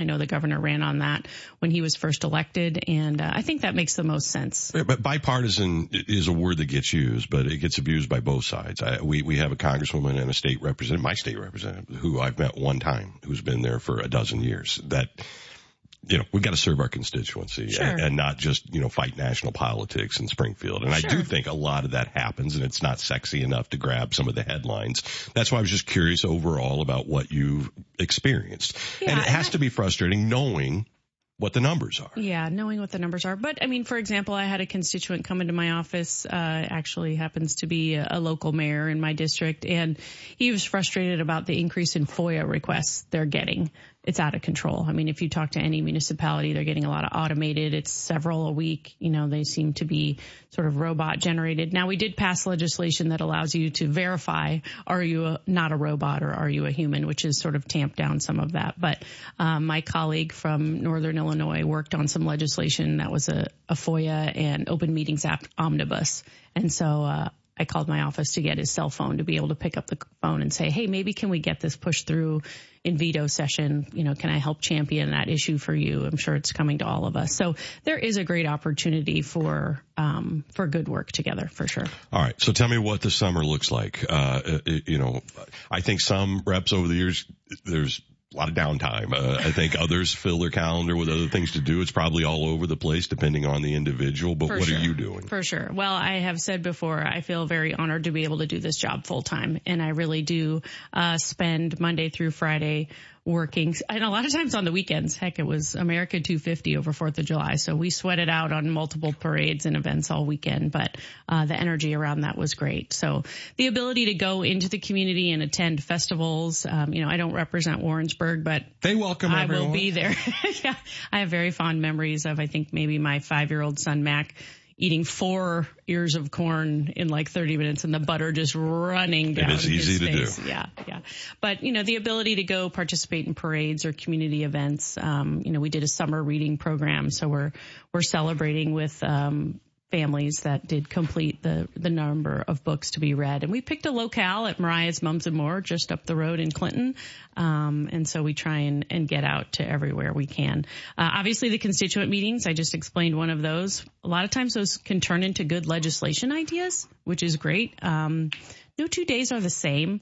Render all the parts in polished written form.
know the governor ran on that when he was first elected, and I think that makes the most sense. But bipartisan is a word that gets used, but it gets abused by both sides. We have a congresswoman and a state representative, my state representative, who I've met one time, who's been there for a dozen years. That, we've got to serve our constituency and not just, fight national politics in Springfield. And I do think a lot of that happens, and it's not sexy enough to grab some of the headlines. That's why I was just curious overall about what you've experienced. Yeah, and it has to be frustrating knowing what the numbers are. Yeah, knowing what the numbers are. But, for example, I had a constituent come into my office, actually happens to be a local mayor in my district, and he was frustrated about the increase in FOIA requests they're getting. It's out of control. If you talk to any municipality, they're getting a lot of automated. It's several a week. They seem to be sort of robot generated. Now, we did pass legislation that allows you to verify, are you not a robot or are you a human, which is sort of tamped down some of that. But my colleague from Northern Illinois worked on some legislation that was a FOIA and Open Meetings Act omnibus. And so I called my office to get his cell phone to be able to pick up the phone and say, hey, maybe can we get this pushed through in veto session? Can I help champion that issue for you? I'm sure it's coming to all of us. So there is a great opportunity for good work together, for sure. All right. So tell me what the summer looks like. I think some reps over the years, there's a lot of downtime. I think others fill their calendar with other things to do. It's probably all over the place depending on the individual. But what are you doing? For sure. Well, I have said before, I feel very honored to be able to do this job full time. And I really do spend Monday through Friday working, and a lot of times on the weekends. Heck, it was America 250 over 4th of July. So we sweated out on multiple parades and events all weekend, but the energy around that was great. So the ability to go into the community and attend festivals, I don't represent Warrensburg, but they welcome everyone. I will be there. Yeah, I have very fond memories of, I think, maybe my 5-year-old son, Mac, eating 4 ears of corn in like 30 minutes and the butter just running down his face. It is easy to do. Yeah. But, the ability to go participate in parades or community events, we did a summer reading program. So we're celebrating with families that did complete the number of books to be read. And we picked a locale at Mariah's Mums and More just up the road in Clinton. And so we try and get out to everywhere we can. Obviously, the constituent meetings, I just explained one of those. A lot of times those can turn into good legislation ideas, which is great. No 2 days are the same.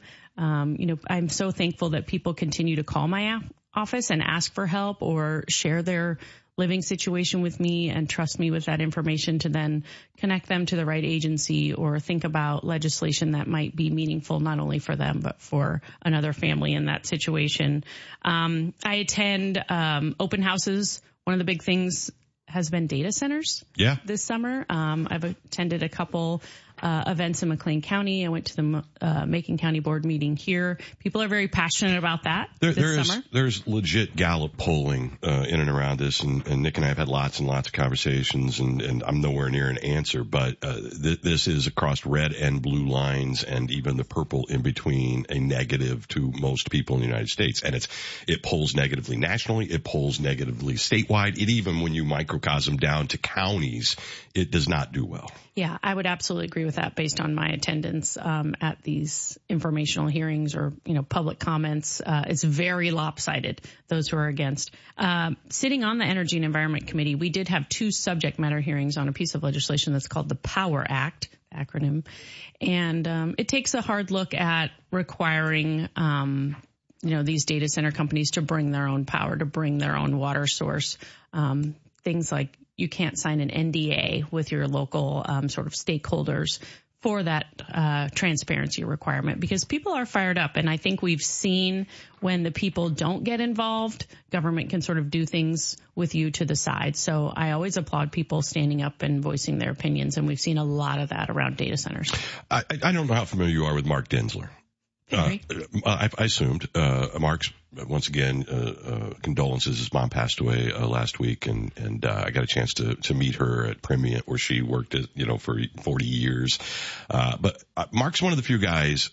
I'm so thankful that people continue to call my office and ask for help or share their living situation with me and trust me with that information to then connect them to the right agency or think about legislation that might be meaningful not only for them but for another family in that situation. I attend open houses. One of the big things has been data centers this summer. I've attended a couple events in McLean County. I went to the Macon County Board meeting here. People are very passionate about that this summer. There's legit Gallup polling in and around this, and Nick and I have had lots and lots of conversations, and I'm nowhere near an answer, but this is across red and blue lines and even the purple in between a negative to most people in the United States. And it polls negatively nationally, it polls negatively statewide. It even, when you microcosm down to counties, it does not do well. Yeah, I would absolutely agree with that based on my attendance at these informational hearings or, public comments. It's very lopsided, those who are against. Sitting on the Energy and Environment Committee, we did have 2 subject matter hearings on a piece of legislation that's called the POWER Act, acronym. And it takes a hard look at requiring these data center companies to bring their own power, to bring their own water source, things like you can't sign an NDA with your local sort of stakeholders for that transparency requirement because people are fired up. And I think we've seen when the people don't get involved, government can sort of do things with you to the side. So I always applaud people standing up and voicing their opinions. And we've seen a lot of that around data centers. I don't know how familiar you are with Mark Denzler. I assumed, Mark's, once again, condolences. His mom passed away last week, and I got a chance to meet her at Primient where she worked, for 40 years. But Mark's one of the few guys,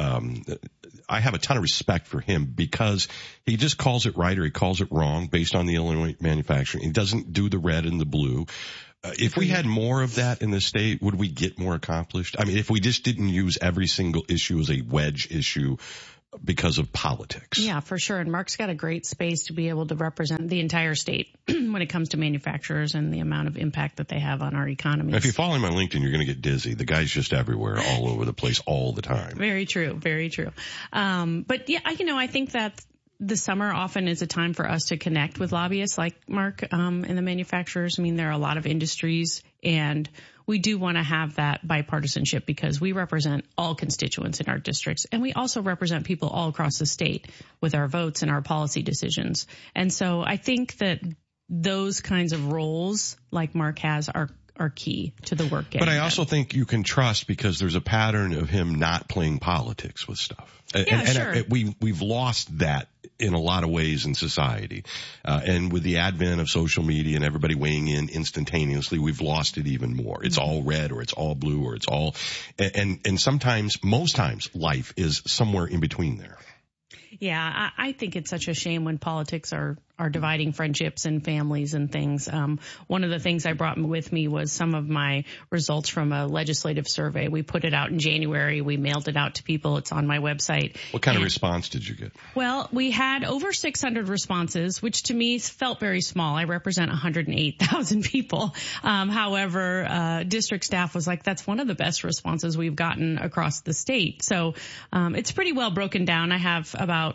I have a ton of respect for him because he just calls it right or he calls it wrong based on the Illinois manufacturing. He doesn't do the red and the blue. If we had more of that in the state, would we get more accomplished? I mean, if we just didn't use every single issue as a wedge issue, because of politics. Yeah, for sure. And Mark's got a great space to be able to represent the entire state when it comes to manufacturers and the amount of impact that they have on our economy. If you follow him on LinkedIn, you're going to get dizzy. The guy's just everywhere, all over the place, all the time. Very true. Very true. But yeah, I think that the summer often is a time for us to connect with lobbyists like Mark and the manufacturers. I mean, there are a lot of industries, and we do want to have that bipartisanship because we represent all constituents in our districts, and we also represent people all across the state with our votes and our policy decisions. And so I think that those kinds of roles like Mark has are key to the work. But I also think you can trust because there's a pattern of him not playing politics with stuff. Yeah, sure. We've lost that in a lot of ways in society. And with the advent of social media and everybody weighing in instantaneously, we've lost it even more. It's all red or it's all blue or it's all, and sometimes, most times, life is somewhere in between there. Yeah, I think it's such a shame when politics are dividing friendships and families and things. One of the things I brought with me was some of my results from a legislative survey. We put it out in January. We mailed it out to people. It's on my website. What kind of response did you get? Well, we had over 600 responses, which to me felt very small. I represent 108,000 people. However, district staff was like, that's one of the best responses we've gotten across the state. So it's pretty well broken down. I have about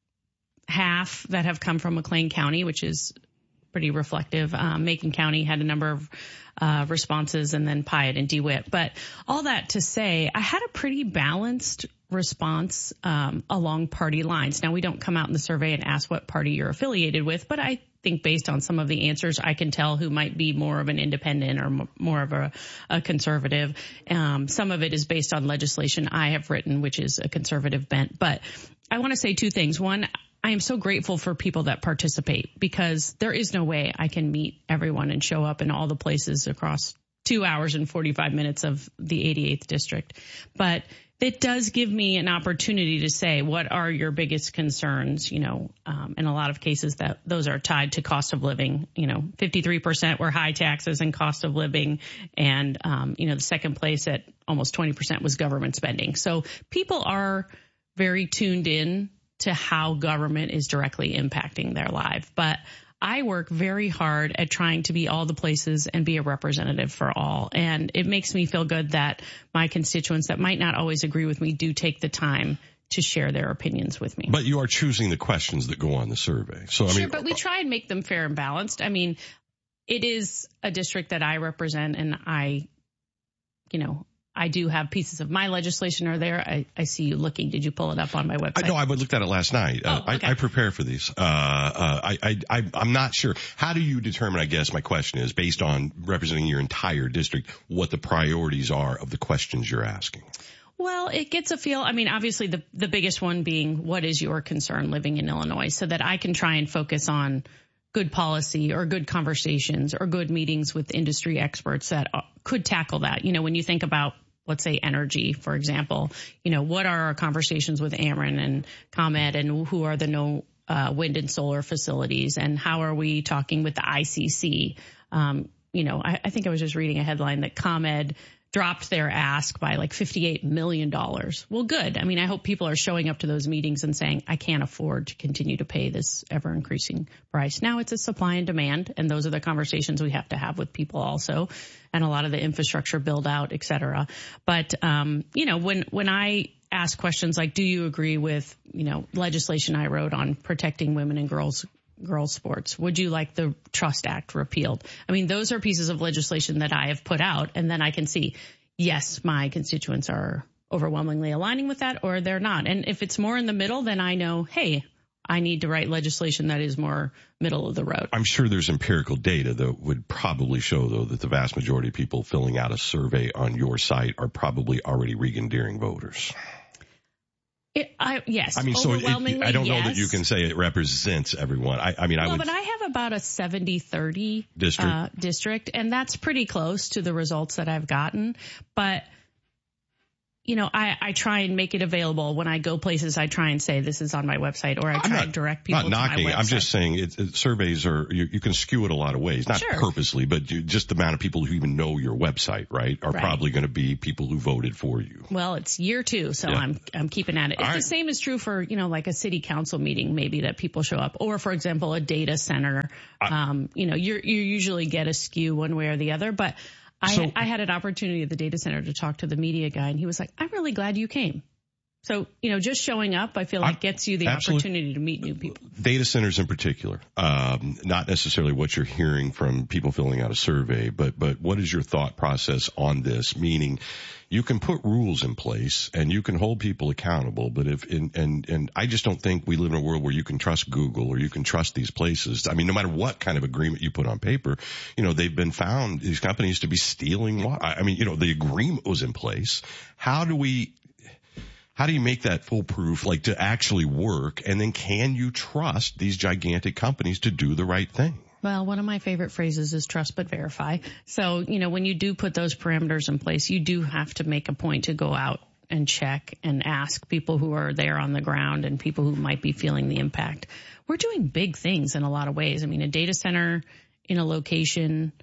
half that have come from McLean County, which is pretty reflective. Macon County had a number of responses, and then Piatt and DeWitt. But all that to say, I had a pretty balanced response along party lines. Now, we don't come out in the survey and ask what party you're affiliated with, but I think based on some of the answers, I can tell who might be more of an independent or more of a conservative. Some of it is based on legislation I have written, which is a conservative bent. But I want to say two things. One, I am so grateful for people that participate because there is no way I can meet everyone and show up in all the places across 2 hours and 45 minutes of the 88th district. But it does give me an opportunity to say, what are your biggest concerns? In a lot of cases that those are tied to cost of living. 53% were high taxes and cost of living. And, the second place at almost 20% was government spending. So people are very tuned in to how government is directly impacting their life. But I work very hard at trying to be all the places and be a representative for all. And it makes me feel good that my constituents that might not always agree with me do take the time to share their opinions with me. But you are choosing the questions that go on the survey. So Sure, but we try and make them fair and balanced. I mean, it is a district that I represent, and I do have pieces of my legislation are there. I see you looking. Did you pull it up on my website? No, I looked at it last night. Okay. I prepare for these. I'm not sure. How do you determine, I guess my question is, based on representing your entire district, what the priorities are of the questions you're asking? Well, it gets a feel. I mean, obviously the biggest one being, what is your concern living in Illinois, so that I can try and focus on good policy or good conversations or good meetings with industry experts that could tackle that. When you think about, let's say, energy, for example, what are our conversations with Ameren and ComEd, and who are the no wind and solar facilities, and how are we talking with the ICC? I think I was just reading a headline that ComEd dropped their ask by like $58 million. Well, good. I mean, I hope people are showing up to those meetings and saying, I can't afford to continue to pay this ever increasing price. Now it's a supply and demand, and those are the conversations we have to have with people also, and a lot of the infrastructure build out, et cetera. But, when I ask questions like, do you agree with, legislation I wrote on protecting women and girls sports? Would you like the Trust Act repealed? I mean, those are pieces of legislation that I have put out, and then I can see, yes, my constituents are overwhelmingly aligning with that, or they're not. And if it's more in the middle, then I know, hey, I need to write legislation that is more middle of the road. I'm sure there's empirical data that would probably show, though, that the vast majority of people filling out a survey on your site are probably already Regan Deering voters. Yes. I mean, overwhelmingly, I don't know yes. that you can say it represents everyone. But I have about a 70-30 district, and that's pretty close to the results that I've gotten. But I try and make it available when I go places. I try and say this is on my website, or I try and direct people to my website. I'm just saying surveys you can skew it a lot of ways, not purposely, but just the amount of people who even know your website, right, are probably going to be people who voted for you. Well, it's year 2, so I'm keeping at it. It's the same is true for, like a city council meeting, maybe that people show up, or for example, a data center. You usually get a skew one way or the other, but I had an opportunity at the data center to talk to the media guy, and he was like, I'm really glad you came. So, just showing up, I feel like gets you the opportunity to meet new people. Data centers in particular, not necessarily what you're hearing from people filling out a survey, but what is your thought process on this? Meaning, you can put rules in place and you can hold people accountable, but and I just don't think we live in a world where you can trust Google or you can trust these places. I mean, no matter what kind of agreement you put on paper, they've been found, these companies, to be stealing water. I mean, the agreement was in place. How do you make that foolproof, to actually work? And then can you trust these gigantic companies to do the right thing? Well, one of my favorite phrases is trust but verify. So, when you do put those parameters in place, you do have to make a point to go out and check and ask people who are there on the ground and people who might be feeling the impact. We're doing big things in a lot of ways. I mean, a data center in a location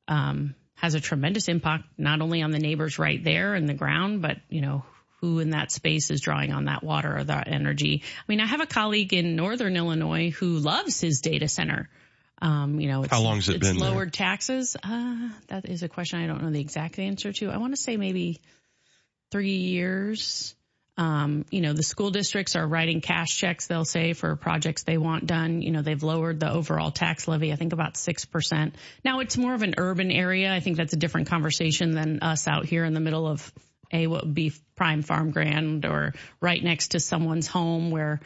has a tremendous impact, not only on the neighbors right there in the ground, but, who in that space is drawing on that water or that energy. I mean, I have a colleague in Northern Illinois who loves his data center. How long has it been lowered there? Taxes. That is a question I don't know the exact answer to. I want to say maybe 3 years. The school districts are writing cash checks, they'll say, for projects they want done. They've lowered the overall tax levy, I think about 6%. Now, it's more of an urban area. I think that's a different conversation than us out here in the middle of what would be prime farm ground or right next to someone's home, where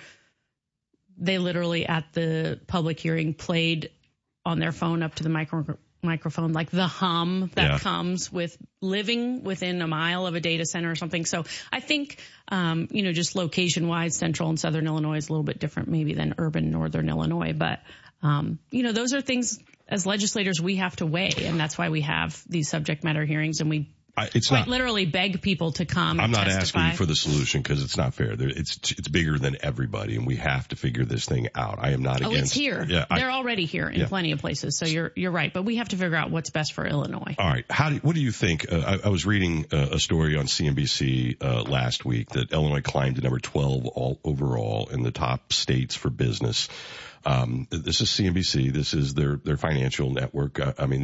they literally at the public hearing played on their phone up to the microphone, like the hum that comes with living within a mile of a data center or something. So I think, just location-wise, central and southern Illinois is a little bit different maybe than urban northern Illinois. But, those are things as legislators we have to weigh, and that's why we have these subject matter hearings, and we literally beg people to come. I'm not testify. asking for the solution because it's not fair. It's bigger than everybody, and we have to figure this thing out. I am not against. It's here. Yeah, they're already here in plenty of places. So you're right, but we have to figure out what's best for Illinois. All right. What do you think? I was reading a story on CNBC last week that Illinois climbed to number 12 overall in the top states for business. This is CNBC. This is their financial network. In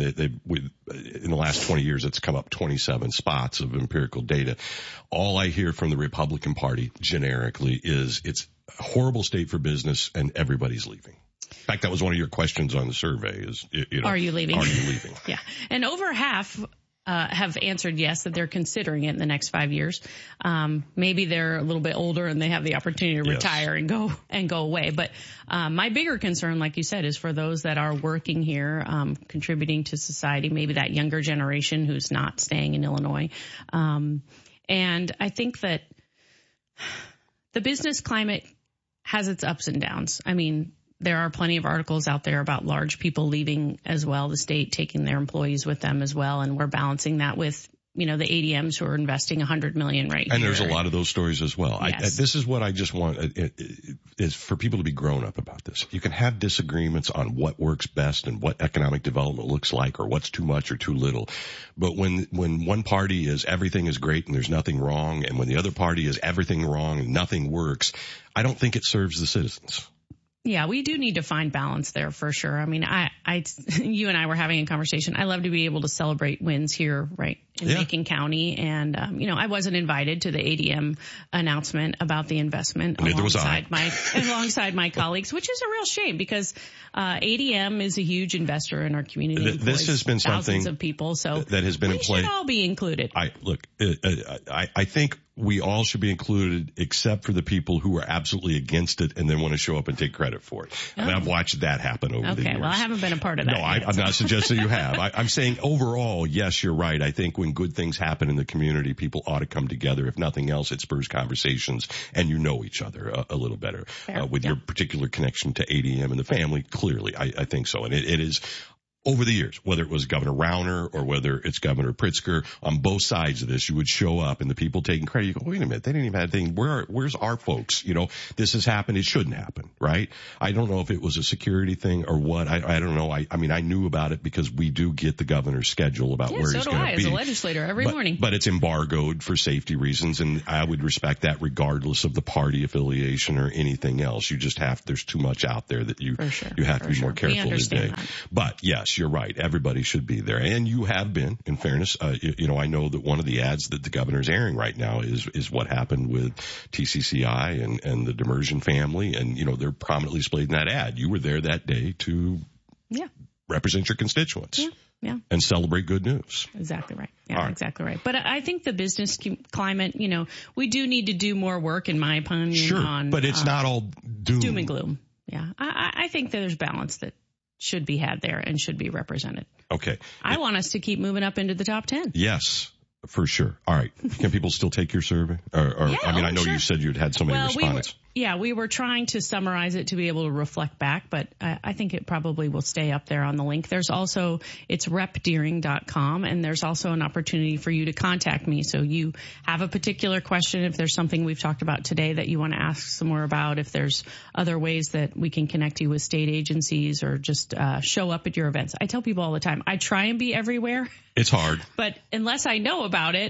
the last 20 years, it's come up 27 spots of empirical data. All I hear from the Republican Party generically is it's a horrible state for business and everybody's leaving. In fact, that was one of your questions on the survey is, are you leaving? Are you leaving? Yeah. And over half have answered yes, that they're considering it in the next 5 years. Maybe they're a little bit older and they have the opportunity to retire and go away. But my bigger concern, like you said, is for those that are working here, contributing to society, maybe that younger generation who's not staying in Illinois. And I think that the business climate has its ups and downs. I mean, there are plenty of articles out there about large people leaving as well, the state taking their employees with them as well. And we're balancing that with, the ADMs who are investing $100 million right and here. There's a lot of those stories as well. Yes. This is what I just want is for people to be grown up about this. You can have disagreements on what works best and what economic development looks like or what's too much or too little. But when one party is everything is great and there's nothing wrong, and when the other party is everything wrong and nothing works, I don't think it serves the citizens. Yeah, we do need to find balance there for sure. I mean, you and I were having a conversation. I love to be able to celebrate wins here, right, in Macon County. And, I wasn't invited to the ADM announcement about the investment alongside my colleagues, which is a real shame because, ADM is a huge investor in our community. This has been thousands of people. So that has been in play. We should all be included. I think we all should be included except for the people who are absolutely against it and then want to show up and take credit for it. Oh. I mean, I've watched that happen over the years. Okay, well, I haven't been a part of that. No, I'm not suggesting you have. I'm saying overall, yes, you're right. I think when good things happen in the community, people ought to come together. If nothing else, it spurs conversations and you know each other a little better. With your particular connection to ADM and the family, clearly, I think so. And it is over the years, whether it was Governor Rauner or whether it's Governor Pritzker, on both sides of this, you would show up and the people taking credit, you go, wait a minute, they didn't even have anything. Where's our folks? This has happened. It shouldn't happen, right? I don't know if it was a security thing or what. I don't know. I mean, I knew about it because we do get the governor's schedule about where he's going to be. As a legislator every morning. But it's embargoed for safety reasons, and I would respect that regardless of the party affiliation or anything else. You just there's too much out there that you have to be more careful today. But yes, you're right. Everybody should be there. And you have been, in fairness. I know that one of the ads that the governor's airing right now is what happened with TCCI and the Demersion family. And, they're prominently displayed in that ad. You were there that day to represent your constituents. Yeah. And celebrate good news. Exactly right. Yeah, right. Exactly right. But I think the business climate, we do need to do more work, in my opinion. Sure, but it's not all doom and gloom. Yeah. I think that there's balance that should be had there and should be represented. Okay. I want us to keep moving up into the top 10. Yes, for sure. All right. Can people still take your survey? I know you said you'd had so many respondents. We were trying to summarize it to be able to reflect back, but I think it probably will stay up there on the link. There's also, it's repdeering.com, and there's also an opportunity for you to contact me. So you have a particular question, if there's something we've talked about today that you want to ask some more about, if there's other ways that we can connect you with state agencies, or just show up at your events. I tell people all the time, I try and be everywhere. It's hard. But unless I know about it,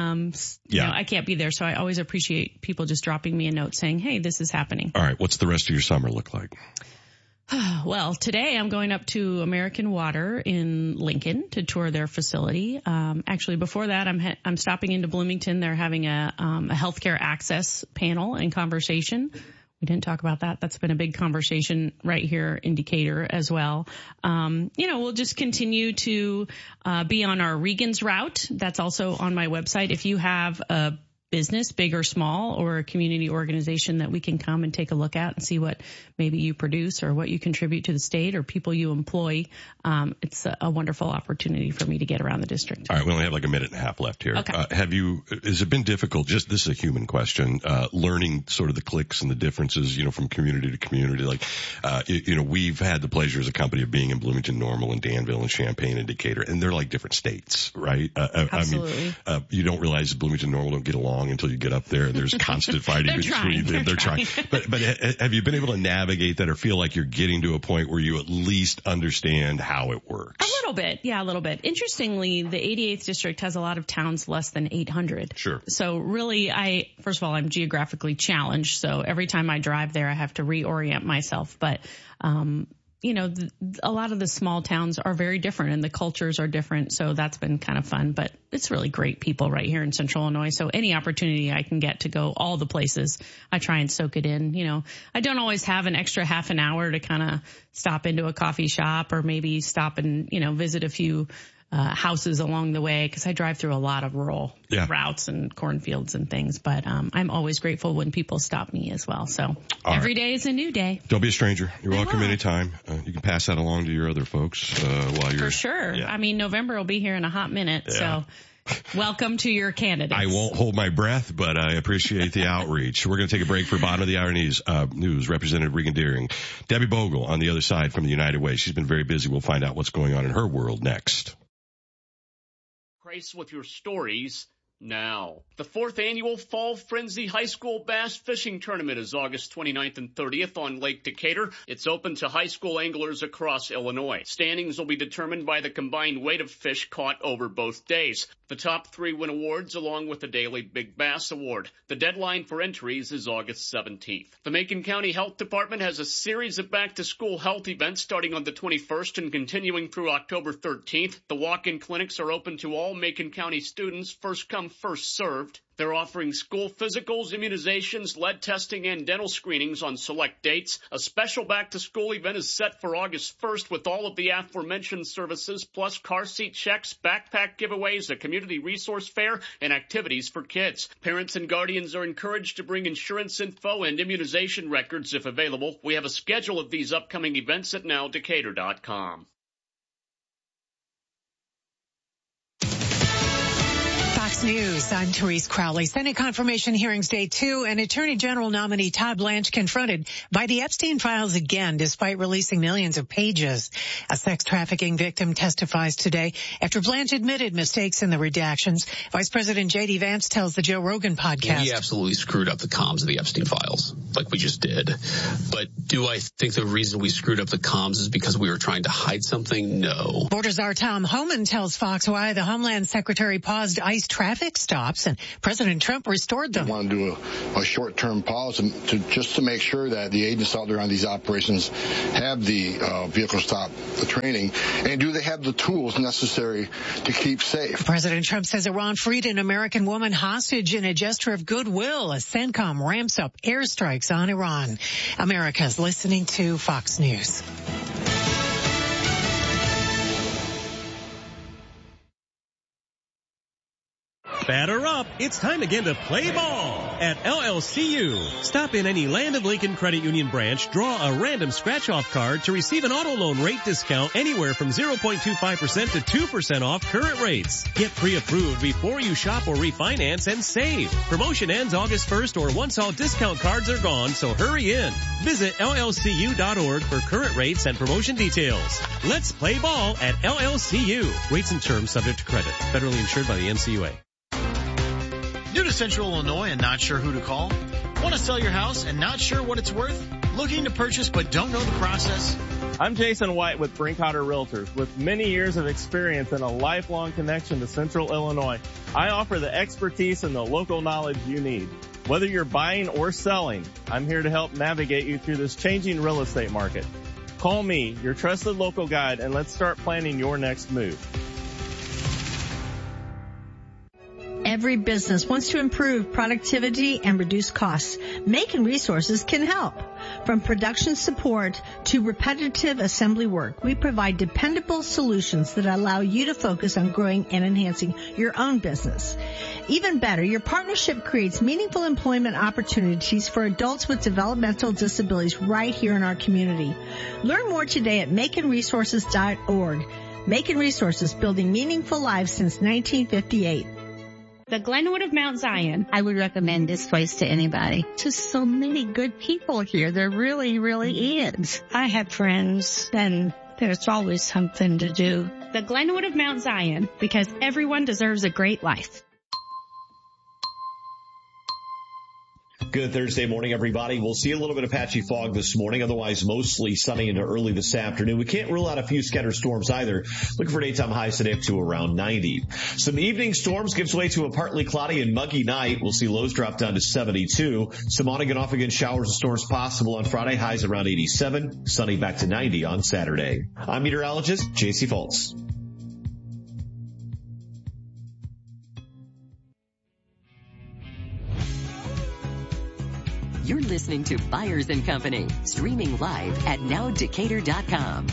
I can't be there. So I always appreciate people just dropping me a note saying, hey, this is happening. All right. What's the rest of your summer look like? Well, today I'm going up to American Water in Lincoln to tour their facility. Actually, before that, I'm stopping into Bloomington. They're having a healthcare access panel and conversation. We didn't talk about that. That's been a big conversation right here in Decatur as well. We'll just continue to be on our Regan's route. That's also on my website. If you have a business, big or small, or a community organization that we can come and take a look at and see what maybe you produce or what you contribute to the state or people you employ, it's a wonderful opportunity for me to get around the district. All right, we only have like a minute and a half left here. Okay. Has it been difficult, this is a human question, learning sort of the cliques and the differences, from community to community? Like, we've had the pleasure as a company of being in Bloomington, Normal, and Danville, and Champaign, and Decatur, and they're like different states, right? Absolutely. You don't realize that Bloomington, Normal don't get along until you get up there. There's constant fighting between them. They're trying. But have you been able to navigate that, or feel like you're getting to a point where you at least understand how it works? A little bit. Yeah, a little bit. Interestingly, the 88th district has a lot of towns less than 800. Sure. So really, first of all, I'm geographically challenged. So every time I drive there, I have to reorient myself. But, a lot of the small towns are very different and the cultures are different. So that's been kind of fun, but it's really great people right here in Central Illinois. So any opportunity I can get to go all the places, I try and soak it in. I don't always have an extra half an hour to kind of stop into a coffee shop or maybe stop and, visit a few houses along the way, because I drive through a lot of rural routes and cornfields and things. But I'm always grateful when people stop me as well. So every day is a new day. Don't be a stranger. You're welcome anytime. You can pass that along to your other folks while you're... For sure. Yeah. I mean, November will be here in a hot minute. Yeah. So welcome to your candidates. I won't hold my breath, but I appreciate the outreach. We're going to take a break for bottom of the hour news. Representative Regan Deering. Debbie Bogle on the other side from the United Way. She's been very busy. We'll find out what's going on in her world next. With your stories now. The 4th annual Fall Frenzy High School Bass Fishing Tournament is August 29th and 30th on Lake Decatur. It's open to high school anglers across Illinois. Standings will be determined by the combined weight of fish caught over both days. The top 3 win awards along with the Daily Big Bass Award. The deadline for entries is August 17th. The Macon County Health Department has a series of back-to-school health events starting on the 21st and continuing through October 13th. The walk-in clinics are open to all Macon County students, first come, first served. They're offering school physicals, immunizations, lead testing, and dental screenings on select dates. A special back-to-school event is set for August 1st with all of the aforementioned services, plus car seat checks, backpack giveaways, a community resource fair, and activities for kids. Parents and guardians are encouraged to bring insurance info and immunization records if available. We have a schedule of these upcoming events at nowdecatur.com. Fox News, I'm Therese Crowley. Senate confirmation hearings day 2, and Attorney General nominee Todd Blanche confronted by the Epstein files again, despite releasing millions of pages. A sex trafficking victim testifies today after Blanche admitted mistakes in the redactions. Vice President J.D. Vance tells the Joe Rogan podcast. We absolutely screwed up the comms of the Epstein files, like we just did. But do I think the reason we screwed up the comms is because we were trying to hide something? No. Border czar Tom Homan tells Fox why the Homeland Secretary paused ICE traffic stops and President Trump restored them. I want to do a short-term pause to make sure that the agents out there on these operations have the vehicle stop training, and do they have the tools necessary to keep safe. President Trump says Iran freed an American woman hostage in a gesture of goodwill as CENTCOM ramps up airstrikes on Iran. America's listening to Fox News. Batter up. It's time again to play ball at LLCU. Stop in any Land of Lincoln Credit Union branch, draw a random scratch-off card to receive an auto loan rate discount anywhere from 0.25% to 2% off current rates. Get pre-approved before you shop or refinance and save. Promotion ends August 1st or once all discount cards are gone, so hurry in. Visit LLCU.org for current rates and promotion details. Let's play ball at LLCU. Rates and terms subject to credit. Federally insured by the NCUA. New to Central Illinois and not sure who to call? Want to sell your house and not sure what it's worth? Looking to purchase but don't know the process? I'm Jason White with Brinkotter Realtors. With many years of experience and a lifelong connection to Central Illinois, I offer the expertise and the local knowledge you need. Whether you're buying or selling, I'm here to help navigate you through this changing real estate market. Call me, your trusted local guide, and let's start planning your next move. Every business wants to improve productivity and reduce costs. Macon Resources can help. From production support to repetitive assembly work, we provide dependable solutions that allow you to focus on growing and enhancing your own business. Even better, your partnership creates meaningful employment opportunities for adults with developmental disabilities right here in our community. Learn more today at MaconResources.org. Macon Resources, building meaningful lives since 1958. The Glenwood of Mount Zion. I would recommend this place to anybody. Just so many good people here. There really, really is. I have friends, and there's always something to do. The Glenwood of Mount Zion, because everyone deserves a great life. Good Thursday morning, everybody. We'll see a little bit of patchy fog this morning, otherwise mostly sunny into early this afternoon. We can't rule out a few scattered storms either. Looking for daytime highs today up to around 90. Some evening storms gives way to a partly cloudy and muggy night. We'll see lows drop down to 72. Some on again, off again showers and storms possible on Friday, highs around 87. Sunny back to 90 on Saturday. I'm meteorologist J.C. Fultz. You're listening to Byers & Company, streaming live at nowdecatur.com.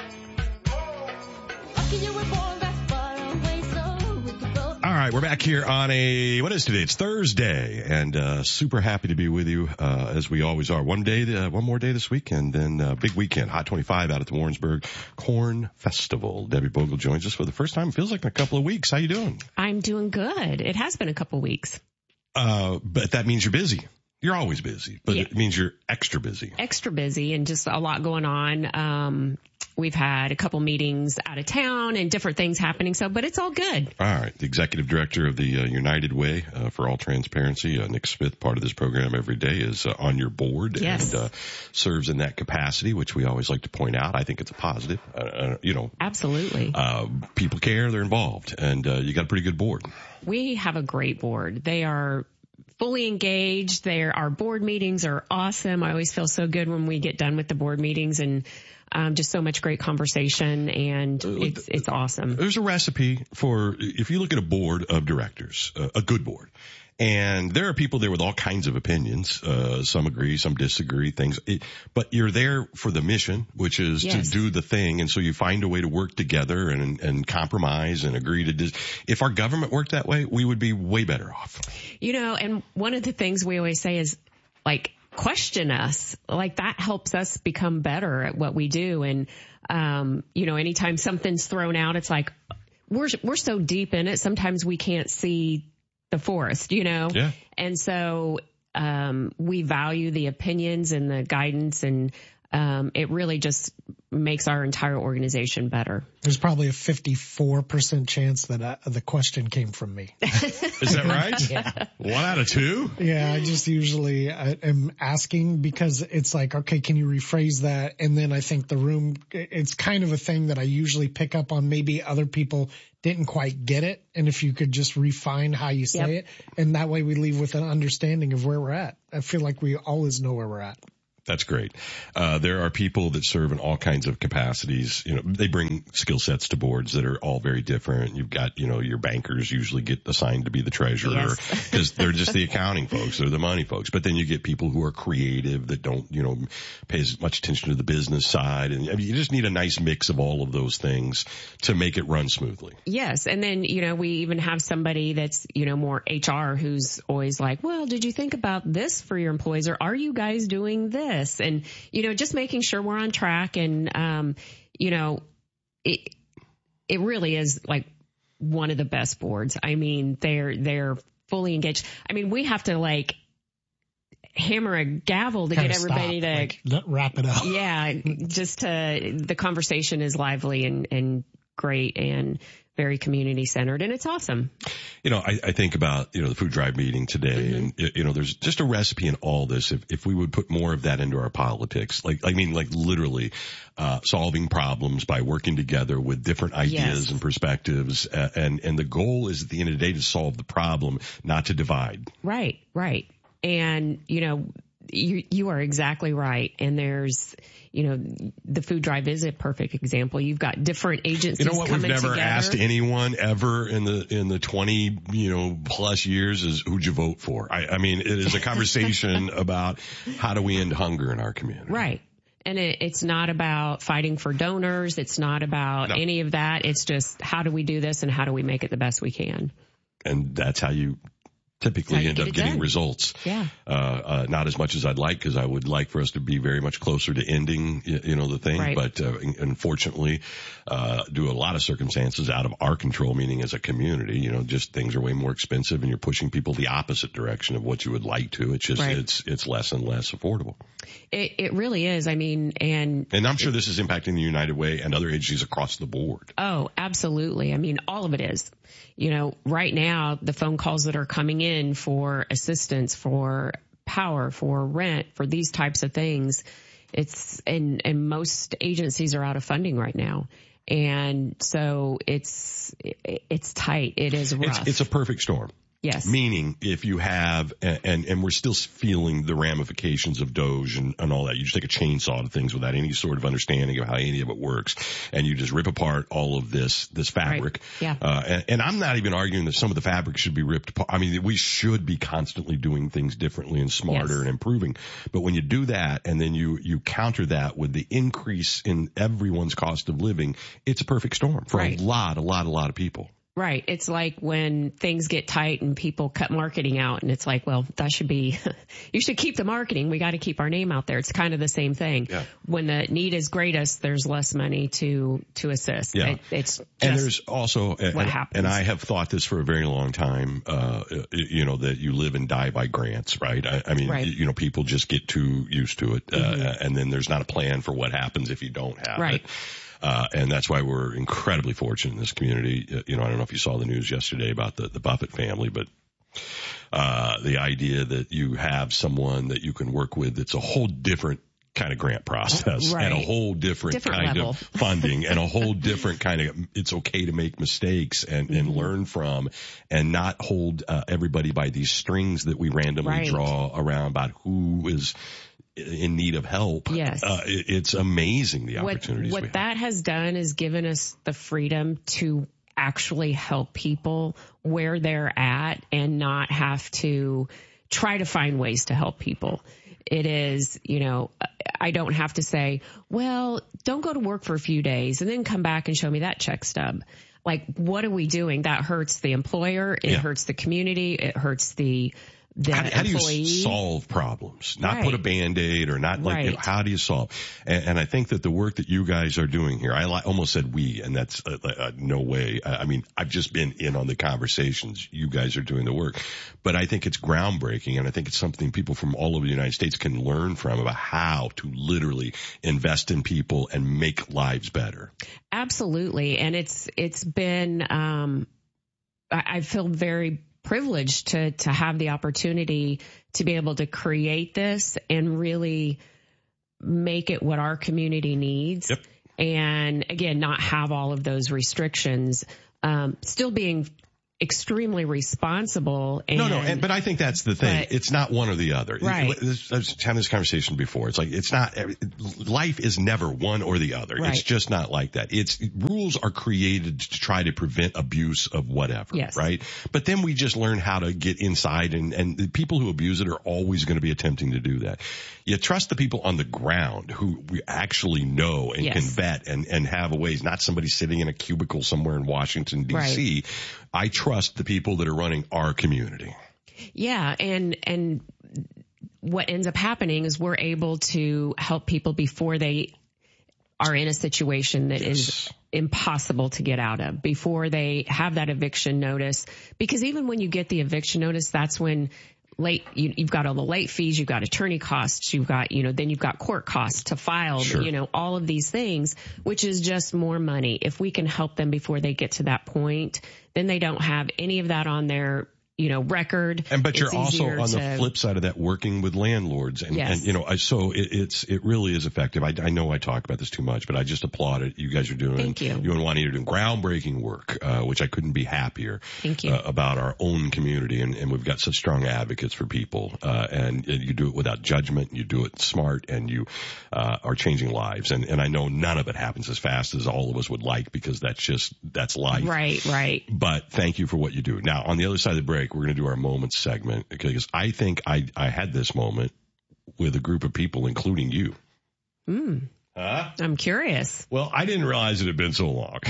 All right, we're back here on what is today? It's Thursday, and super happy to be with you, as we always are. One more day this week, and then big weekend, Hot 25 out at the Warrensburg Corn Festival. Debbie Bogle joins us for the first time. It feels like in a couple of weeks. How you doing? I'm doing good. It has been a couple of weeks. But that means you're busy. You're always busy, but It means you're extra busy. Extra busy and just a lot going on. We've had a couple meetings out of town and different things happening, but it's all good. All right. The executive director of the United Way for All Transparency, Nick Smith, part of this program every day, is on your board. Yes. And serves in that capacity, which we always like to point out. I think it's a positive. Absolutely. People care, they're involved, and you got a pretty good board. We have a great board. They are fully engaged. Our board meetings are awesome. I always feel so good when we get done with the board meetings, and just so much great conversation, and it's awesome. There's a recipe for, if you look at a board of directors, a good board, and there are people there with all kinds of opinions. Some agree, some disagree, but you're there for the mission, which is to do the thing. And so you find a way to work together and compromise and agree to if our government worked that way, we would be way better off. And one of the things we always say is, question us. That helps us become better at what we do. And, anytime something's thrown out, it's like, we're so deep in it. Sometimes we can't see the forest, Yeah. And so, we value the opinions and the guidance, and it really just makes our entire organization better. There's probably a 54% chance that the question came from me. Is that right? Yeah. 1 out of 2? Yeah, I just usually am asking because it's like, okay, can you rephrase that? And then I think the room, it's kind of a thing that I usually pick up on. Maybe other people didn't quite get it. And if you could just refine how you say it, and that way we leave with an understanding of where we're at. I feel like we always know where we're at. That's great. There are people that serve in all kinds of capacities. They bring skill sets to boards that are all very different. You've got, your bankers usually get assigned to be the treasurer because they're just the accounting folks. They're the money folks. But then you get people who are creative that don't, pay as much attention to the business side. And you just need a nice mix of all of those things to make it run smoothly. Yes. And then, we even have somebody that's, more HR who's always like, well, did you think about this for your employees, or are you guys doing this? And, just making sure we're on track. And, it really is like one of the best boards. I mean, they're fully engaged. I mean, we have to hammer a gavel to get everybody to wrap it up. Yeah. The conversation is lively and great and very community centered, and it's awesome. I think about, the food drive meeting today, and, there's just a recipe in all this. If we would put more of that into our politics, literally, solving problems by working together with different ideas and perspectives. And the goal is at the end of the day to solve the problem, not to divide. Right. And, you are exactly right. And there's, the food drive is a perfect example. You've got different agencies coming together. We've never asked anyone ever in the 20, plus years is who'd you vote for? I mean, it is a conversation about how do we end hunger in our community. Right. And it's not about fighting for donors. It's not about any of that. It's just how do we do this and how do we make it the best we can? And that's how you typically end up getting results. Yeah. Not as much as I'd like, because I would like for us to be very much closer to ending, the thing. Right. But, unfortunately, due to a lot of circumstances out of our control, meaning as a community, just things are way more expensive and you're pushing people the opposite direction of what you would like to. It's just, it's less and less affordable. It really is. I mean, and I'm sure this is impacting the United Way and other agencies across the board. Oh, absolutely. I mean, all of it is. Right now, the phone calls that are coming in for assistance, for power, for rent, for these types of things, and most agencies are out of funding right now. And so it's tight. It is rough. It's a perfect storm. Yes. Meaning if you have, and we're still feeling the ramifications of DOGE and all that. You just take a chainsaw to things without any sort of understanding of how any of it works. And you just rip apart all of this fabric. Right. Yeah. And I'm not even arguing that some of the fabric should be ripped apart. I mean, we should be constantly doing things differently and smarter and improving. But when you do that and then you counter that with the increase in everyone's cost of living, it's a perfect storm for a lot of people. Right. It's like when things get tight and people cut marketing out, and it's like, well, that should be, you should keep the marketing. We got to keep our name out there. It's kind of the same thing. Yeah. When the need is greatest, there's less money to assist. Yeah. It's just and there's also, what happens. And I have thought this for a very long time, that you live and die by grants, right? I mean, people just get too used to it. And then there's not a plan for what happens if you don't have it. And that's why we're incredibly fortunate in this community. I don't know if you saw the news yesterday about the Buffett family, but the idea that you have someone that you can work with that's a whole different kind of grant process and a whole different kind level of funding and a whole different kind of, it's okay to make mistakes and learn from and not hold everybody by these strings that we randomly draw around about who is in need of help. Yes. It's amazing the opportunities what that has done is given us the freedom to actually help people where they're at and not have to try to find ways to help people. It is, I don't have to say, well, don't go to work for a few days and then come back and show me that check stub. Like, what are we doing? That hurts the employer. It hurts the community. It hurts the the how do employee. you solve problems? Not put a Band-Aid or not like, how do you solve? And I think that the work that you guys are doing here, I almost said we, and that's no way. I mean, I've just been in on the conversations. You guys are doing the work. But I think it's groundbreaking, and I think it's something people from all over the United States can learn from about how to literally invest in people and make lives better. Absolutely. And it's been, I feel very privileged to have the opportunity to be able to create this and really make it what our community needs. Yep. And again, not have all of those restrictions, still being extremely responsible. And, but I think that's the thing. It's not one or the other. Right. I've had this conversation before. It's like, it's not, life is never one or the other. Right. It's just not like that. Rules are created to try to prevent abuse of whatever. Yes. Right. But then we just learn how to get inside, and the people who abuse it are always going to be attempting to do that. You trust the people on the ground who we actually know and can vet and have ways, not somebody sitting in a cubicle somewhere in Washington, D.C. Right. I trust the people that are running our community. Yeah. And what ends up happening is we're able to help people before they are in a situation that is impossible to get out of, before they have that eviction notice. Because even when you get the eviction notice, that's when you've got all the late fees, you've got attorney costs, you've got, then you've got court costs to file, all of these things, which is just more money. If we can help them before they get to that point, then they don't have any of that on their, record. But you're also on the flip side of that working with landlords so it really is effective. I know I talk about this too much, but I just applaud it. You guys are doing, Thank you. You and Juanita are doing groundbreaking work, which I couldn't be happier. Thank you. About our own community. And we've got such strong advocates for people. And you do it without judgment. You do it smart, and you, are changing lives. And I know none of it happens as fast as all of us would like, because that's life. Right. But thank you for what you do. Now, on the other side of the break, we're going to do our moments segment, because I think I had this moment with a group of people, including you. I'm curious. Well, I didn't realize it had been so long.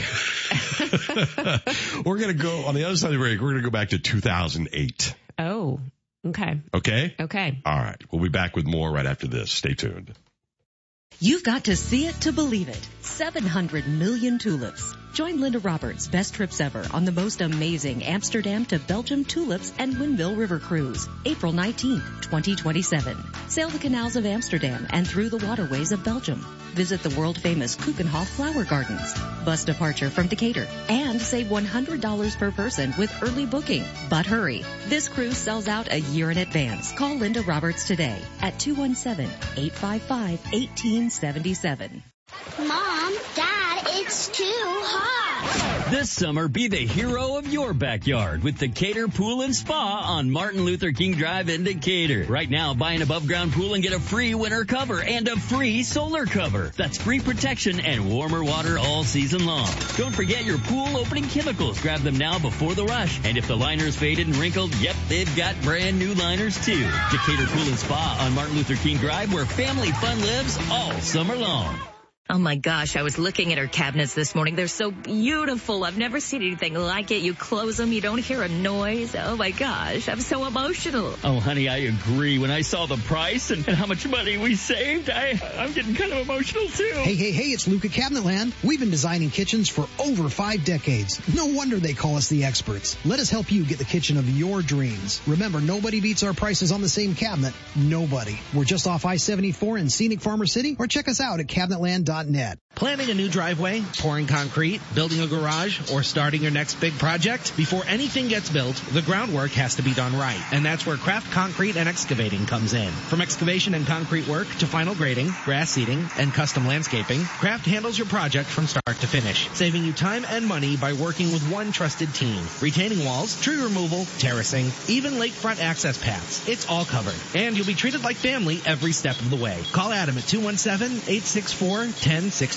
We're going to go on the other side of the break. We're going to go back to 2008. Oh, okay. Okay? Okay. All right. We'll be back with more right after this. Stay tuned. You've got to see it to believe it. 700 million tulips. Join Linda Roberts, Best Trips Ever, on the most amazing Amsterdam to Belgium tulips and Windmill River Cruise, April 19th, 2027. Sail the canals of Amsterdam and through the waterways of Belgium. Visit the world-famous Keukenhof Flower Gardens. Bus departure from Decatur. And save $100 per person with early booking. But hurry, this cruise sells out a year in advance. Call Linda Roberts today at 217-855-1877. Mom, Dad, it's too hot. This summer, be the hero of your backyard with Decatur Pool and Spa on Martin Luther King Drive in Decatur. Right now, buy an above-ground pool and get a free winter cover and a free solar cover. That's free protection and warmer water all season long. Don't forget your pool opening chemicals. Grab them now before the rush. And if the liner's faded and wrinkled, yep, they've got brand new liners too. Decatur Pool and Spa on Martin Luther King Drive, where family fun lives all summer long. Oh my gosh, I was looking at her cabinets this morning. They're so beautiful. I've never seen anything like it. You close them, you don't hear a noise. Oh my gosh, I'm so emotional. Oh honey, I agree. When I saw the price and how much money we saved, I'm getting kind of emotional too. Hey, it's Luke at Cabinetland. We've been designing kitchens for over 5 decades. No wonder they call us the experts. Let us help you get the kitchen of your dreams. Remember, nobody beats our prices on the same cabinet. Nobody. We're just off I-74 in scenic Farmer City, or check us out at cabinetland.net. Planning a new driveway, pouring concrete, building a garage, or starting your next big project? Before anything gets built, the groundwork has to be done right. And that's where Kraft Concrete and Excavating comes in. From excavation and concrete work to final grading, grass seeding, and custom landscaping, Kraft handles your project from start to finish, saving you time and money by working with one trusted team. Retaining walls, tree removal, terracing, even lakefront access paths. It's all covered. And you'll be treated like family every step of the way. Call Adam at 217-864-1067.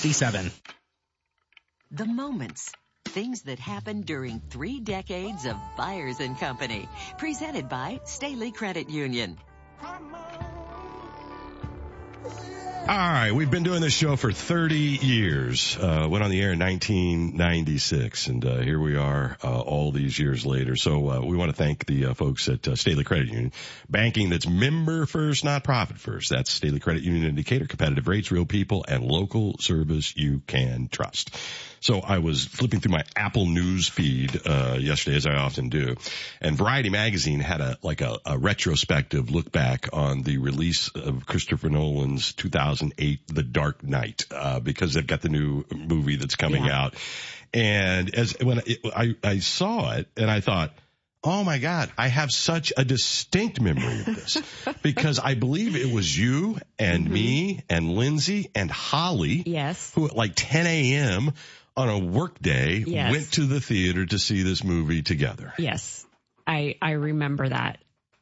The moments. Things that happened during 3 decades of Byers & Company. Presented by Staley Credit Union. All right, we've been doing this show for 30 years. Went on the air in 1996, and here we are all these years later. So we want to thank the folks at Staley Credit Union. Banking that's member first, not profit first. That's Staley Credit Union in Decatur. Competitive rates, real people, and local service you can trust. So I was flipping through my Apple News feed yesterday, as I often do, and Variety magazine had a retrospective look back on the release of Christopher Nolan's 2008 The Dark Knight, because they've got the new movie that's coming out. And when I saw it, and I thought, oh my God, I have such a distinct memory of this, because I believe it was you and me and Lindsay and Holly, who at like 10 a.m. on a work day went to the theater to see this movie together. Yes, I remember that.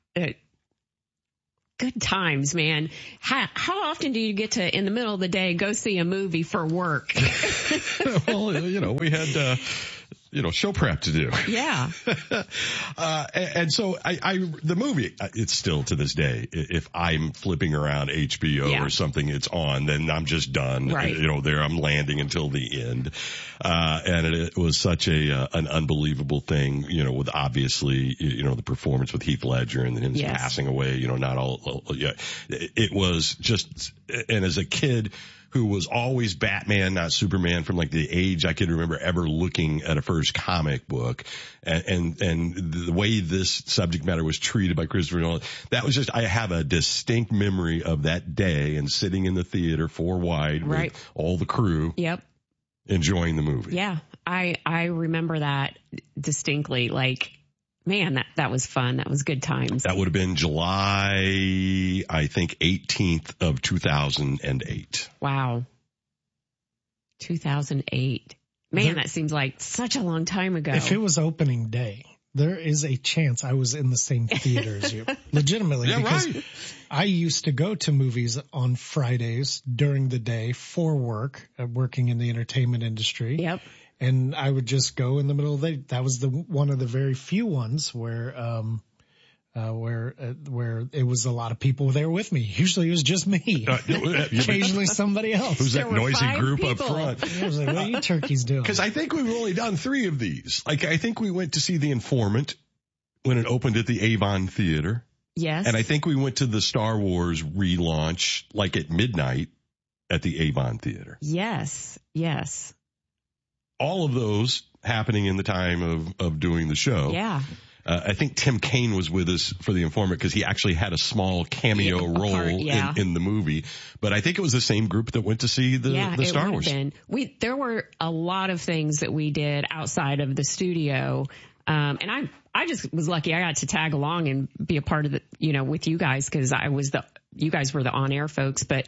Good times, man. How often do you get to, in the middle of the day, go see a movie for work? Well, we had show prep to do. Yeah. And so the movie, it's still to this day, if I'm flipping around HBO or something, it's on, then I'm just done. Right. There I'm landing until the end. And it was such an unbelievable thing, with obviously, the performance with Heath Ledger and then him passing away, not all, it was just, and as a kid who was always Batman, not Superman, from like the age I can remember ever looking at a first comic book, and the way this subject matter was treated by Christopher Nolan, that was just, I have a distinct memory of that day and sitting in the theater 4 wide with all the crew. Yep. Enjoying the movie. Yeah. I remember that distinctly. Like, man, that was fun. That was good times. That would have been July, I think, 18th of 2008. Wow. 2008. Man, that seems like such a long time ago. If it was opening day, there is a chance I was in the same theater as you. Legitimately. Because I used to go to movies on Fridays during the day for work, working in the entertainment industry. Yep. And I would just go in the middle of the day. That was one of the very few ones where it was a lot of people there with me. Usually it was just me. Occasionally somebody else. Who's that noisy group up front? I was like, what are you turkeys doing? Because I think we've only done 3 of these. Like, I think we went to see The Informant when it opened at the Avon Theater. Yes. And I think we went to the Star Wars relaunch like at midnight at the Avon Theater. Yes. Yes. All of those happening in the time of doing the show. Yeah. I think Tim Kaine was with us for The Informant because he actually had a small cameo role in the movie. But I think it was the same group that went to see the Star Wars. There were a lot of things that we did outside of the studio. And I just was lucky I got to tag along and be a part of the, with you guys, because you guys were the on-air folks. But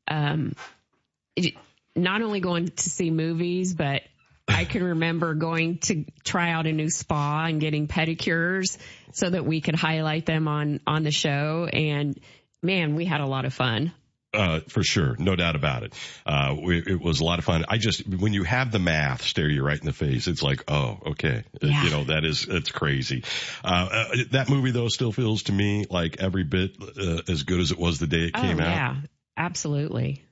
not only going to see movies, but I can remember going to try out a new spa and getting pedicures so that we could highlight them on the show. And man, we had a lot of fun. For sure. No doubt about it. It was a lot of fun. When you have the math stare you right in the face, it's like, oh, okay. Yeah. It's crazy. That movie though still feels to me like every bit as good as it was the day it came out. Yeah, absolutely.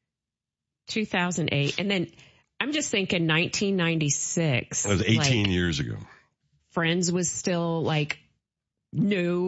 2008. And then I'm just thinking 1996. That was 18 years ago. Friends was still like new.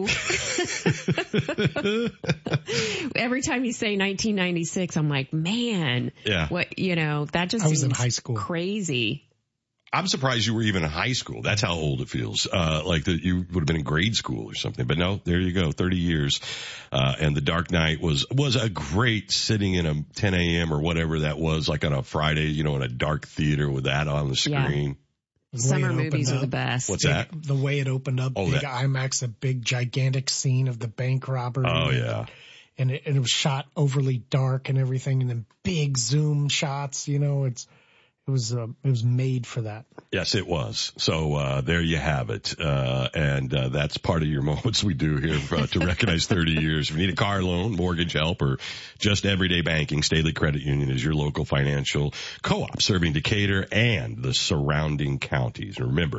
Every time you say 1996, I'm like, man, what, that just I was in high school. Crazy. I'm surprised you were even in high school. That's how old it feels. Like that you would have been in grade school or something. But no, there you go. 30 years. And The Dark Knight was a great sitting in a 10 a.m. or whatever that was, like on a Friday, in a dark theater with that on the screen. Yeah. Summer movies are the best. What's that? The way it opened up, big IMAX, a big gigantic scene of the bank robbery. Oh yeah. And it was shot overly dark and everything, and then big zoom shots, It was made for that. Yes, it was. So there you have it. And that's part of your moments we do here to recognize 30 years. If you need a car loan, mortgage help, or just everyday banking, Staley Credit Union is your local financial co-op serving Decatur and the surrounding counties. And remember,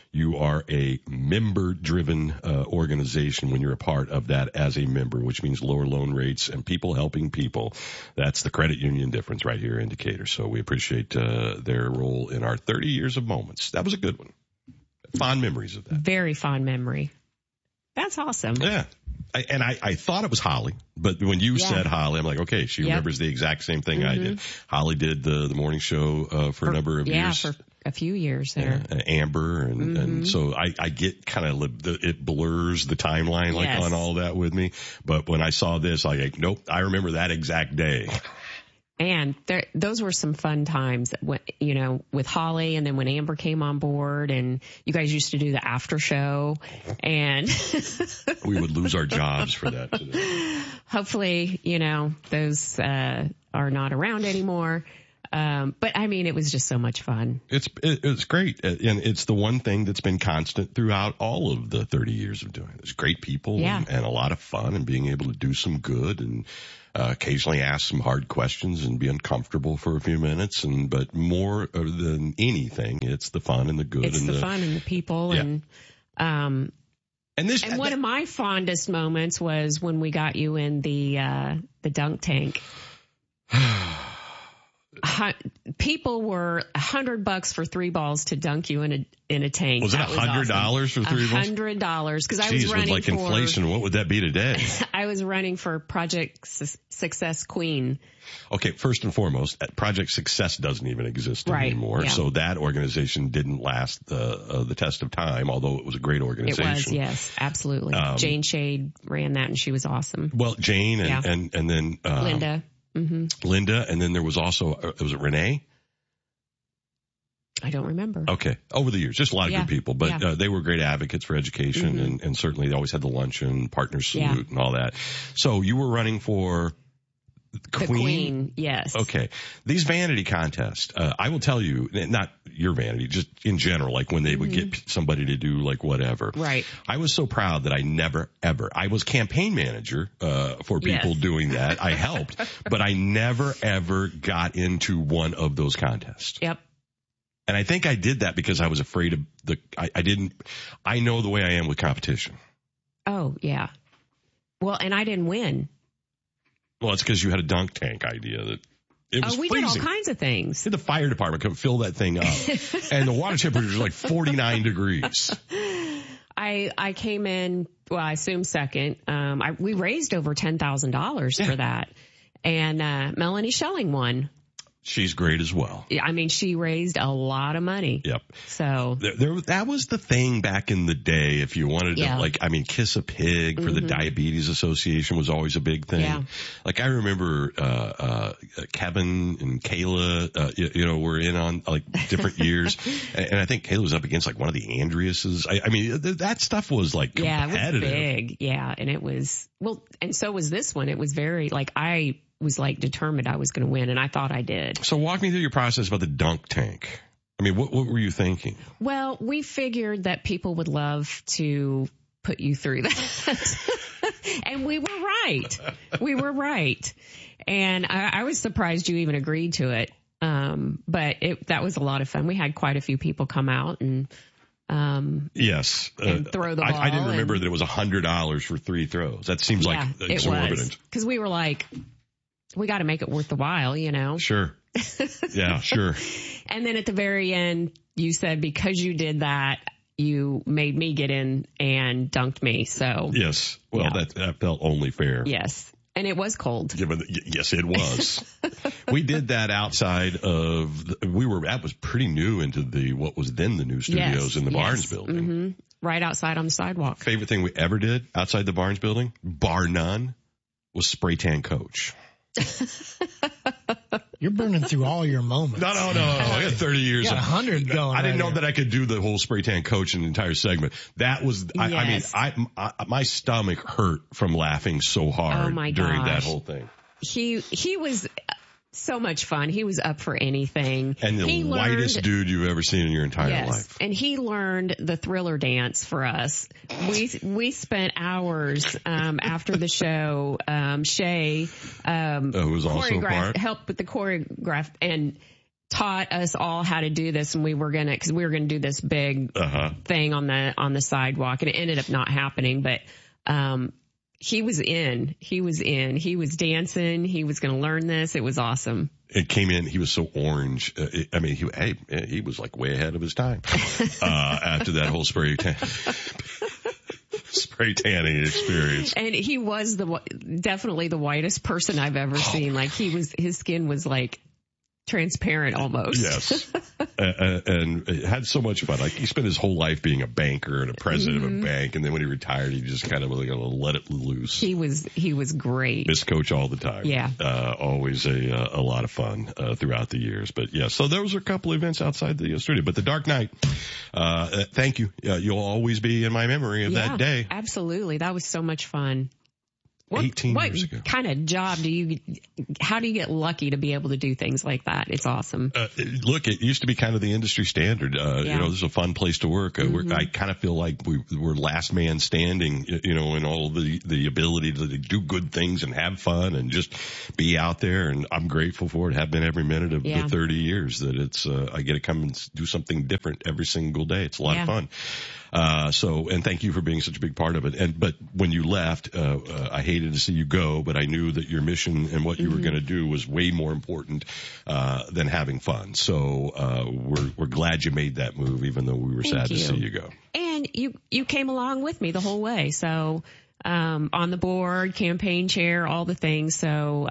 You are a member-driven organization when you're a part of that as a member, which means lower loan rates and people helping people. That's the credit union difference right here, Indicator. So we appreciate their role in our 30 years of moments. That was a good one. Fond memories of that. Very fond memory. That's awesome. Yeah. I thought it was Holly, but when you said Holly, I'm like, okay, she remembers the exact same thing I did. Holly did the morning show for a number of years. Yeah, for a few years there. Amber, and so I get kind of, it blurs the timeline on all that with me. But when I saw this, I like, nope, I remember that exact day. And those were some fun times, with Holly, and then when Amber came on board, and you guys used to do the after show, and we would lose our jobs for that today. Hopefully, those are not around anymore. But I mean, it was just so much fun. It's great. And it's the one thing that's been constant throughout all of the 30 years of doing it. There's great people and a lot of fun and being able to do some good and occasionally ask some hard questions and be uncomfortable for a few minutes. But more than anything, it's the fun and the good. It's the fun and the people. And one of my fondest moments was when we got you in the dunk tank. People were $100 for 3 balls to dunk you in a tank. Was it $100 for 3 balls? $100 because I was running with inflation, what would that be today? I was running for Project Success Queen. Okay, first and foremost, Project Success doesn't even exist anymore. Yeah. So that organization didn't last the test of time, although it was a great organization. It was, yes, absolutely. Jane Shade ran that, and she was awesome. Well, Jane and then Linda. Linda, and then there was also, was it Renee? I don't remember. Okay. Over the years, just a lot of good people, but they were great advocates for education, and certainly they always had the luncheon, partner salute, and all that. So you were running for The Queen, yes. Okay. These vanity contests, I will tell you, not your vanity, just in general, like when they would get somebody to do like whatever. Right. I was so proud that I never, ever, I was campaign manager, for people doing that. I helped, but I never, ever got into one of those contests. Yep. And I think I did that because I was afraid of I know the way I am with competition. Oh, yeah. Well, and I didn't win. Well, it's because you had a dunk tank idea that it was we freezing. Did all kinds of things. The fire department could fill that thing up. And the water temperature was like 49 degrees. I came in, well, I assume second. We raised over $10,000 for that. And Melanie Schelling won. She's great as well. I mean, she raised a lot of money. Yep. So that was the thing back in the day. If you wanted to, Kiss a Pig for the Diabetes Association was always a big thing. Yeah. Like I remember, Kevin and Kayla, were in on like different years. And I think Kayla was up against like one of the Andreases. I mean, that stuff was like competitive. It was big. Yeah. And it was, and so was this one. It was very I was like determined I was going to win, and I thought I did. So walk me through your process about the dunk tank. I mean, what were you thinking? Well, we figured that people would love to put you through that. And we were right. We were right. And I was surprised you even agreed to it. But that was a lot of fun. We had quite a few people come out and yes. And throw the ball. I didn't remember that it was $100 for 3 throws. That seems like exorbitant. Because we were like, we got to make it worth the while, Sure. Yeah, sure. And then at the very end, you said because you did that, you made me get in and dunked me. So yes. Well, that felt only fair. Yes. And it was cold. Yes, it was. We did that outside of, that was pretty new into what was then the new studios in the Barnes building. Mm-hmm. Right outside on the sidewalk. Favorite thing we ever did outside the Barnes building, bar none, was spray tan Coach. You're burning through all your moments. No. I had 30 years. You got 100 going. I didn't know that I could do the whole spray tan Coach in an entire segment. That was, my stomach hurt from laughing so hard during that whole thing. He was so much fun. He was up for anything. And the whitest dude you've ever seen in your entire life. And he learned the Thriller dance for us. We spent hours after the show. Shay who was also a part, helped with the choreograph, and taught us all how to do this, and we were gonna do this big thing on the sidewalk, and it ended up not happening. But he was dancing. He was going to learn this. It was awesome. It came in. He was so orange. He was like way ahead of his time after that whole spray tanning experience. And he was definitely the whitest person I've ever seen. Like his skin was like transparent almost. Yes. And had so much fun. Like he spent his whole life being a banker and a president of a bank. And then when he retired, he just kind of like let it loose. He was great. Missed Coach all the time. Yeah. Always a lot of fun, throughout the years. But yeah, so those are a couple of events outside the studio, but the Dark Knight, thank you. You'll always be in my memory of that day. Absolutely. That was so much fun. 18 years ago. What kind of job how do you get lucky to be able to do things like that? It's awesome. Look, it used to be kind of the industry standard. This is a fun place to work. I kind of feel like we're last man standing, in all of the ability to do good things and have fun and just be out there. And I'm grateful for it. Have been every minute of the 30 years that it's, I get to come and do something different every single day. It's a lot of fun. And thank you for being such a big part of it. But when you left, I hated to see you go, but I knew that your mission and what you were going to do was way more important, than having fun. So, we're glad you made that move, even though we were sad to see you go. And you came along with me the whole way. So, on the board, campaign chair, all the things. So,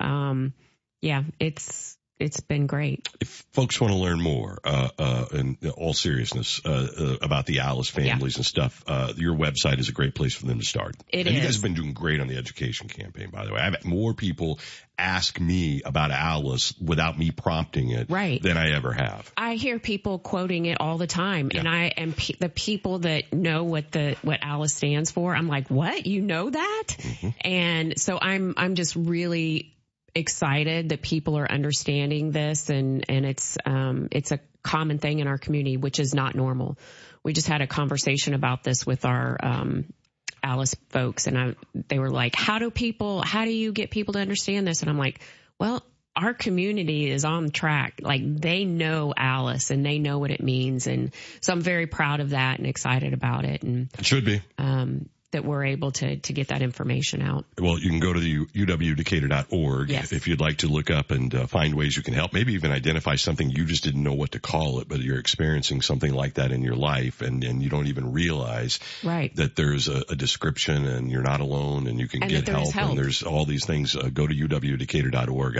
it's been great. If folks want to learn more, in all seriousness, about the Alice families and stuff, your website is a great place for them to start. You guys have been doing great on the education campaign, by the way. I've had more people ask me about Alice without me prompting it than I ever have. I hear people quoting it all the time, and the people that know what Alice stands for, I'm like, what? You know that? Mm-hmm. And so I'm just really excited that people are understanding this, and it's a common thing in our community, which is not normal. We just had a conversation about this with our Alice folks, and they were like, how do you get people to understand this? And I'm like, well, our community is on track. Like, they know Alice and they know what it means, and so I'm very proud of that and excited about it. And it should be. That we're able to get that information out. Well, you can go to the uwdecatur.org if you'd like to look up and find ways you can help. Maybe even identify something you just didn't know what to call it, but you're experiencing something like that in your life, and you don't even realize that there's a description, and you're not alone, and you can get help. And there's all these things. Go to uwdecatur.org.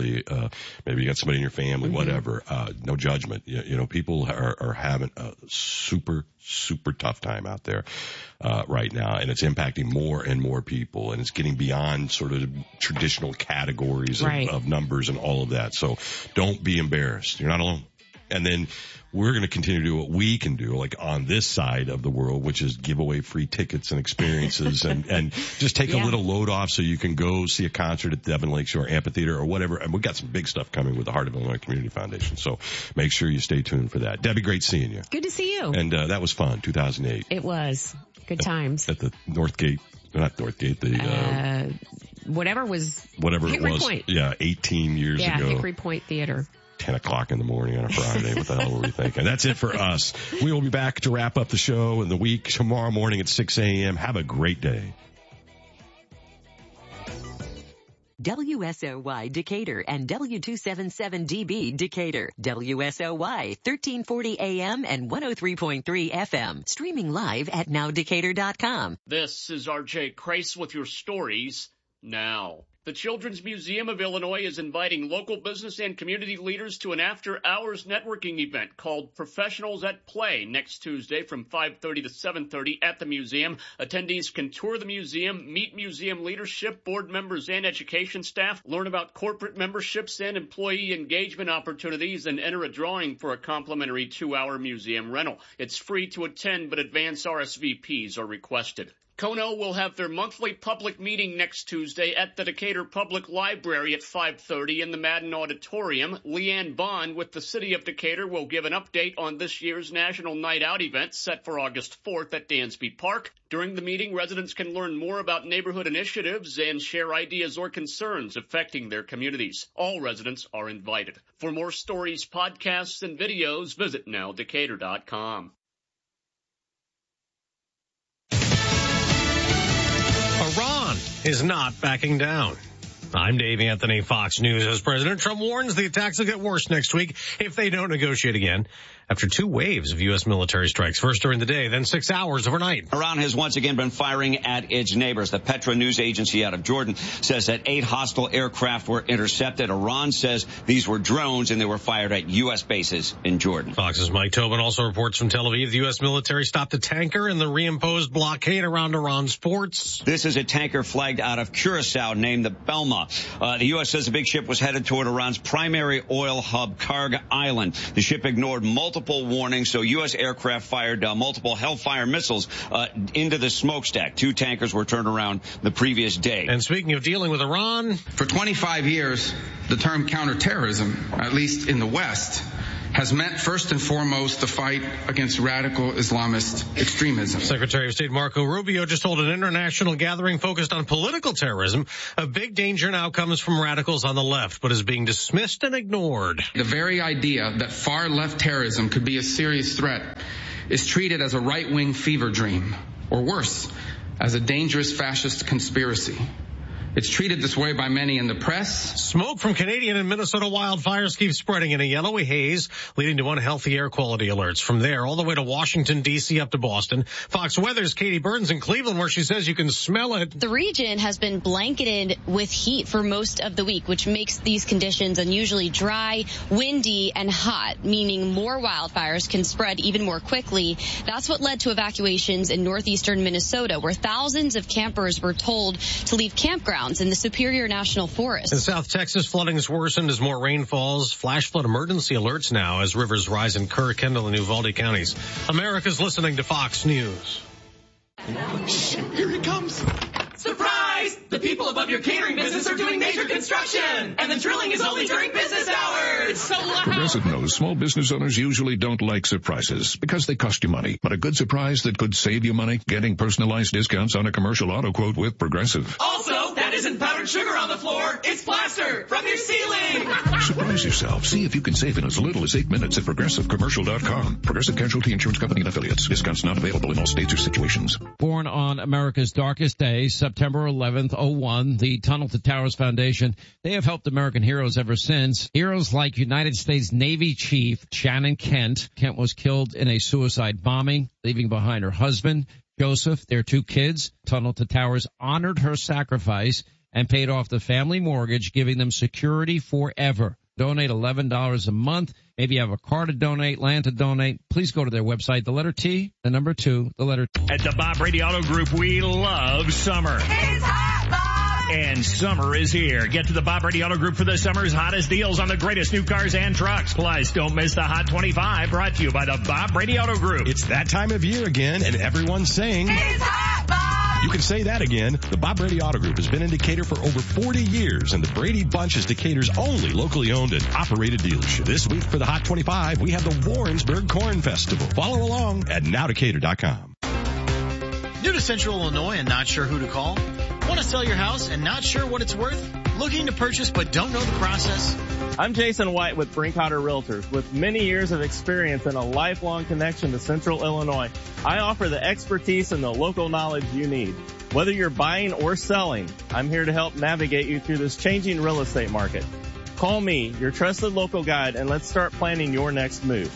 Maybe you got somebody in your family, whatever. No judgment. People are having a super tough time out there right now, and it's impacting more and more people, and it's getting beyond sort of traditional categories of numbers and all of that. So don't be embarrassed. You're not alone. And then we're going to continue to do what we can do, like on this side of the world, which is give away free tickets and experiences and just take a little load off so you can go see a concert at Devon Lakeshore Amphitheater or whatever. And we've got some big stuff coming with the Heart of Illinois Community Foundation. So make sure you stay tuned for that. Debbie, great seeing you. Good to see you. And that was fun, 2008. It was. Good times. At the Northgate, not Northgate, whatever it Hickory was. Point. Yeah, 18 years ago. Yeah, Hickory Point Theater. 10 o'clock in the morning on a Friday. What the hell were we thinking? That's it for us. We will be back to wrap up the show in the week tomorrow morning at 6 a.m. Have a great day. WSOY Decatur and W277DB Decatur. WSOY 1340 AM and 103.3 FM. Streaming live at nowdecatur.com. This is RJ Crace with your stories now. The Children's Museum of Illinois is inviting local business and community leaders to an after-hours networking event called Professionals at Play next Tuesday from 5:30 to 7:30 at the museum. Attendees can tour the museum, meet museum leadership, board members, and education staff, learn about corporate memberships and employee engagement opportunities, and enter a drawing for a complimentary 2-hour museum rental. It's free to attend, but advance RSVPs are requested. Kono will have their monthly public meeting next Tuesday at the Decatur Public Library at 5:30 in the Madden Auditorium. Leanne Bond with the City of Decatur will give an update on this year's National Night Out event set for August 4th at Dansby Park. During the meeting, residents can learn more about neighborhood initiatives and share ideas or concerns affecting their communities. All residents are invited. For more stories, podcasts, and videos, visit nowdecatur.com. Iran is not backing down. I'm Dave Anthony, Fox News. As President Trump warns the attacks will get worse next week if they don't negotiate again. After 2 waves of U.S. military strikes, first during the day, then 6 hours overnight. Iran has once again been firing at its neighbors. The Petra News Agency out of Jordan says that 8 hostile aircraft were intercepted. Iran says these were drones and they were fired at U.S. bases in Jordan. Fox's Mike Tobin also reports from Tel Aviv the U.S. military stopped a tanker in the reimposed blockade around Iran's ports. This is a tanker flagged out of Curacao named the Belma. The U.S. says the big ship was headed toward Iran's primary oil hub, Karg Island. The ship ignored multiple warnings, so U.S. aircraft fired multiple Hellfire missiles into the smokestack. 2 tankers were turned around the previous day. And speaking of dealing with Iran, for 25 years, the term counterterrorism, at least in the West, has meant first and foremost the fight against radical Islamist extremism. Secretary of State Marco Rubio just told an international gathering focused on political terrorism. A big danger now comes from radicals on the left, but is being dismissed and ignored. The very idea that far left terrorism could be a serious threat is treated as a right-wing fever dream, or worse, as a dangerous fascist conspiracy. It's treated this way by many in the press. Smoke from Canadian and Minnesota wildfires keeps spreading in a yellowy haze, leading to unhealthy air quality alerts. From there, all the way to Washington, D.C. up to Boston. Fox Weather's Katie Burns in Cleveland, where she says you can smell it. The region has been blanketed with heat for most of the week, which makes these conditions unusually dry, windy, and hot, meaning more wildfires can spread even more quickly. That's what led to evacuations in northeastern Minnesota, where thousands of campers were told to leave campgrounds in the Superior National Forest. In South Texas, flooding has worsened as more rain falls. Flash flood emergency alerts now as rivers rise in Kerr, Kendall, and Uvalde counties. America's listening to Fox News. Shh, here he comes. Surprise! The people above your catering business are doing major construction, and the drilling is only during business hours. It's so loud. Progressive knows small business owners usually don't like surprises because they cost you money. But a good surprise that could save you money, getting personalized discounts on a commercial auto quote with Progressive. Also, that isn't powdered sugar on the floor. It's plaster from your ceiling. Surprise yourself. See if you can save in as little as 8 minutes at ProgressiveCommercial.com. Progressive Casualty Insurance Company and Affiliates. Discounts not available in all states or situations. Born on America's darkest day, September 11th, 2001, the Tunnel to Towers Foundation, they have helped American heroes ever since. Heroes like United States Navy Chief Shannon Kent. Kent was killed in a suicide bombing, leaving behind her husband, Joseph, their 2 kids. Tunnel to Towers honored her sacrifice and paid off the family mortgage, giving them security forever. Donate $11 a month. Maybe you have a car to donate, land to donate. Please go to their website, the letter T, the number 2, the letter T. At the Bob Brady Auto Group, we love summer. It's hot, Bob! And summer is here. Get to the Bob Brady Auto Group for the summer's hottest deals on the greatest new cars and trucks. Plus, don't miss the Hot 25 brought to you by the Bob Brady Auto Group. It's that time of year again, and everyone's saying, it's hot, Bob! You can say that again. The Bob Brady Auto Group has been in Decatur for over 40 years, and the Brady Bunch is Decatur's only locally owned and operated dealership. This week for the Hot 25, we have the Warrensburg Corn Festival. Follow along at nowdecatur.com. New to Central Illinois and not sure who to call? Want to sell your house and not sure what it's worth? Looking to purchase but don't know the process? I'm Jason White with Brinkhotter Realtors. With many years of experience and a lifelong connection to Central Illinois, I offer the expertise and the local knowledge you need. Whether you're buying or selling, I'm here to help navigate you through this changing real estate market. Call me, your trusted local guide, and let's start planning your next move.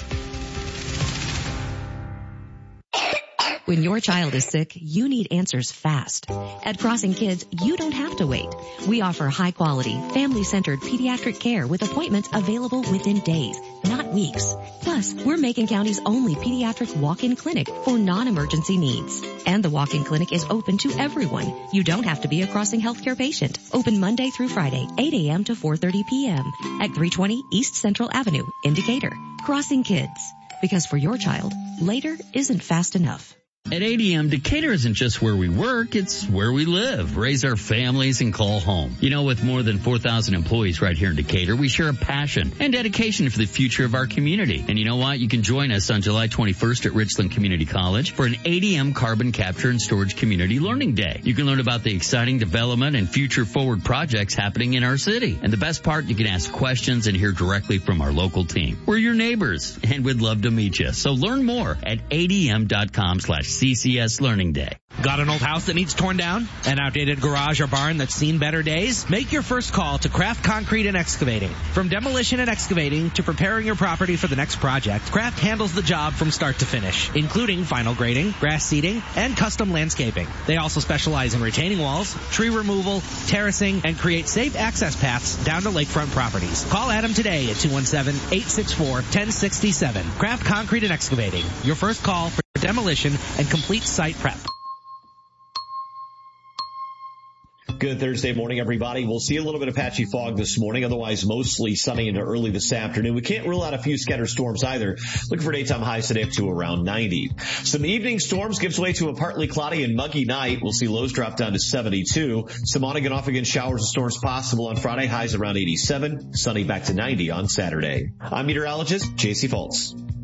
When your child is sick, you need answers fast. At Crossing Kids, you don't have to wait. We offer high-quality, family-centered pediatric care with appointments available within days, not weeks. Plus, we're Macon County's only pediatric walk-in clinic for non-emergency needs. And the walk-in clinic is open to everyone. You don't have to be a Crossing Healthcare patient. Open Monday through Friday, 8 a.m. to 4:30 p.m. at 320 East Central Avenue in Decatur. Crossing Kids. Because for your child, later isn't fast enough. At ADM, Decatur isn't just where we work, it's where we live, raise our families, and call home. You know, with more than 4,000 employees right here in Decatur, we share a passion and dedication for the future of our community. And you know what? You can join us on July 21st at Richland Community College for an ADM Carbon Capture and Storage Community Learning Day. You can learn about the exciting development and future-forward projects happening in our city. And the best part, you can ask questions and hear directly from our local team. We're your neighbors, and we'd love to meet you. So learn more at adm.com/CCS Learning Day. Got an old house that needs torn down? An outdated garage or barn that's seen better days? Make your first call to Craft Concrete and Excavating. From demolition and excavating to preparing your property for the next project, Craft handles the job from start to finish, including final grading, grass seeding, and custom landscaping. They also specialize in retaining walls, tree removal, terracing, and create safe access paths down to lakefront properties. Call Adam today at 217-864-1067. Craft Concrete and Excavating. Your first call for demolition and complete site prep. Good Thursday morning, everybody. We'll see a little bit of patchy fog this morning, otherwise mostly sunny into early this afternoon. We can't rule out a few scattered storms either. Looking for daytime highs today up to around 90. Some evening storms gives way to a partly cloudy and muggy night. We'll see lows drop down to 72. Some on again, off again showers and storms possible on Friday, highs around 87. Sunny back to 90 on Saturday. I'm meteorologist J.C. Fultz.